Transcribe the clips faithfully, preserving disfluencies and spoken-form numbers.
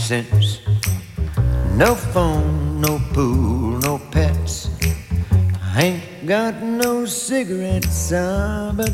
sense. No phone, no pool, no pets. I ain't got no cigarettes, uh, but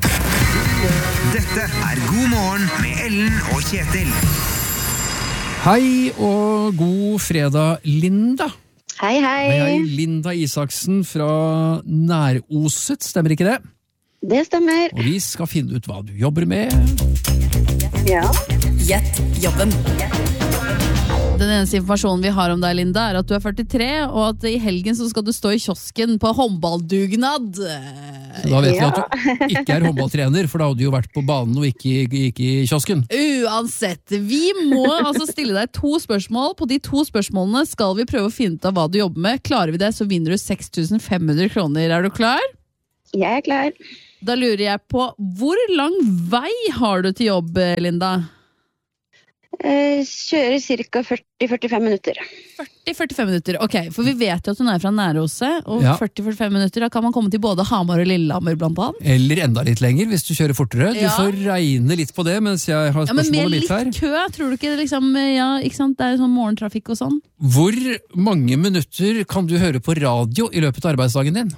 Dette er God morgen med Ellen og Kjetil. Hei og god fredag, Linda. Hei, hei. Hei, hei. Linda Isaksen fra Næroset, stemmer ikke det? Det stemmer. Og vi skal finne ut hva du jobber med. Ja. Gjett jobben. Den eneste informasjonen vi har om deg, Linda, er at du er førtitre, og at i helgen så skal du stå i kiosken på håndballdugnad. Så da vet Ja. vi at du ikke er håndballtrener, for da hadde du jo vært på banen og ikke, ikke i kiosken. Uansett, vi må altså stille deg to spørsmål. På de to spørsmålene skal vi prøve å finne ut av hva du jobber med. Klarer vi det, så vinner du seks tusen fem hundre kroner. Er du klar? Jeg er klar. Da lurer jeg på, hvor lang vei har du til jobb, Linda? Eh, kjører cirka førti til førtifem minutter. førti til førtifem minutter, ok, for vi vet jo at hun er fra Næroset, og Ja. førti til førtifem minutter, da kan man komme til både Hamar og Lillehammer blant annet. Eller enda litt lenger hvis du kjører fortere. Du Ja. får regne litt på det mens jeg har Ja, men med spørsmålet mitt litt her. kø, tror du ikke det liksom, ja, ikke sant, det er jo sånn morgentrafikk og sånn. Hvor mange minutter kan du høre på radio i løpet av arbeidsdagen din?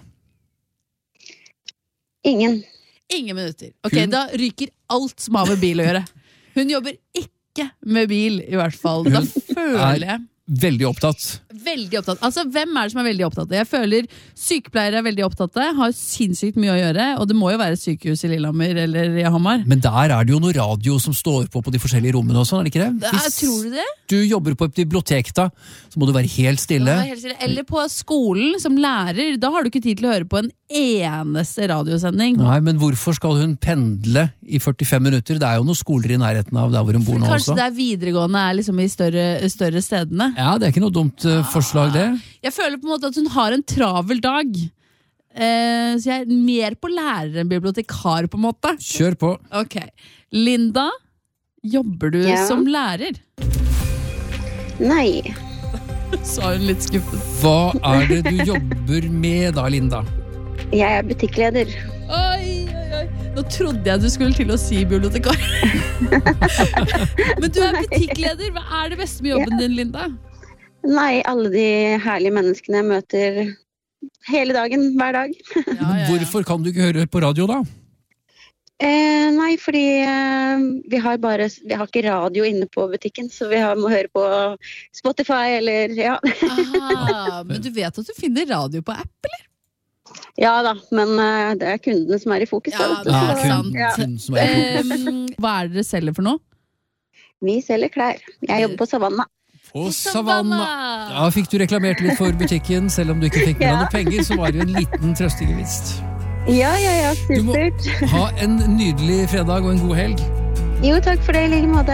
Ingen. Ingen minutter. Ok, Hun- da ryker alt som har med bil å gjøre. Hun jobber ikke med bil, i hvert fall. Da Hun føler jeg Veldig opptatt. veldig opptatt. Altså, hvem er det som er veldig opptatt? Jeg føler sykepleiere er veldig opptatt, har sinnssykt mye å gjøre, og det må jo være sykehus i Lillehammer eller i Hamar. Men der er det jo noe radio som står på på de forskjellige rommene også, er det ikke det? Da, tror du det? du jobber på et bibliotek da, så må du være helt stille. Ja, helt stille. Eller på skolen som lærer, da har du ikke tid til å høre på en eneste radiosending. Nei, men hvorfor skal hun pendle i førtifem minutter? Det er jo noen skoler i nærheten av der hvor hun bor nå Kanskje også. det er videregående er liksom i større, større stedene. Ja, det er ikke noe dumt uh, forslag det. Jeg føler på en måte at hun har en travel dag. Eh, så jeg er mer på lærer enn bibliotekar, på en måte. Kjør på. Ok. Linda, jobber du Ja. som lærer? Nei. Sa hun litt skuffet. Hva er det du jobber med da, Linda? Jeg er butikkleder. Oi, oi, oi. Nå trodde jeg du skulle til å si bibliotekar. Men du er butikkleder. Hva er det beste med jobben din, Linda? Nei, alle de herlige menneskene jeg møter hele dagen, hver dag. Ja, ja, ja. Hvorfor kan du ikke høre på radio da? Eh, nei, fordi eh, vi har bare Vi har ikke radio inne på butikken, så vi har, må høre på Spotify eller ja. Aha, men du vet at du finner radio på app, eller? Ja da, men eh, det er kundene som er i fokus. Ja, da, vet du, det er så- sant. ja. Kun som er i fokus. Um, hva er det dere selger for noe? Vi selger klær. Jeg jobber på Savanna. På Savanna. Da fikk du reklamert litt for butikken, selv om du ikke fikk med Ja. noe penger, så var det jo en liten trøstegevinst. Ja, ja, ja, Du må supert. ha en nydelig fredag og en god helg. Jo, takk for det, i like måte.